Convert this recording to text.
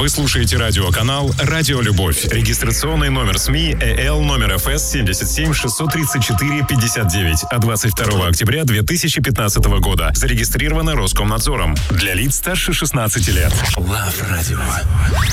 Вы слушаете радиоканал «Радио Любовь». Регистрационный номер СМИ ЭЛ номер ФС 77 634 59 от 22 октября 2015 года. Зарегистрировано Роскомнадзором. Для лиц старше 16 лет. Лав Радио.